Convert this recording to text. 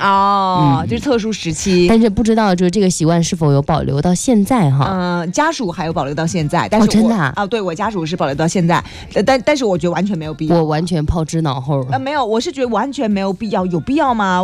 哦，就是特殊时期。 但是不知道就是这个习惯是否有保留到现在哈？ 家属还有保留到现在，但是真的啊？ 对，我家属是保留到现在，但是我觉得完全没有必要。 我完全抛之脑后了。 没有，我是觉得完全没有必要，有必要吗？